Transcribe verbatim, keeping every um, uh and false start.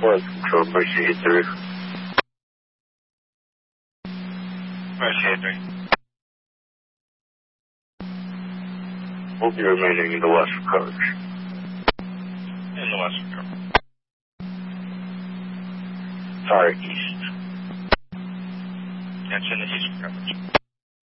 Flight control, appreciate three. Appreciate three. We'll be remaining in the western coverage. In the western coverage. Sorry, east. That's in the eastern coverage.